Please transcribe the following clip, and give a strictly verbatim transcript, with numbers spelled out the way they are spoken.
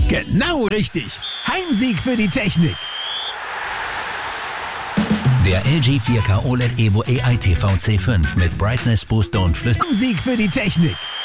Genau richtig. Heimsieg für die Technik. Der L G vier K O L E D Evo A I T V C fünf mit Brightness Booster und Flüss. Heimsieg für die Technik.